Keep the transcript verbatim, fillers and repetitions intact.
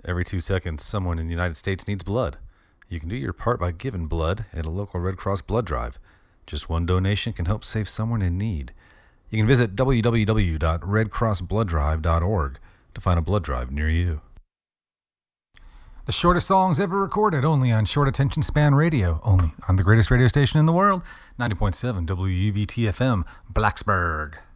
Every two seconds, someone in the United States needs blood. You can do your part by giving blood at a local Red Cross blood drive. Just one donation can help save someone in need. You can visit w w w dot red cross blood drive dot org to find a blood drive near you. The shortest songs ever recorded, only on Short Attention Span Radio, only on the greatest radio station in the world, ninety point seven W U V T F M, Blacksburg.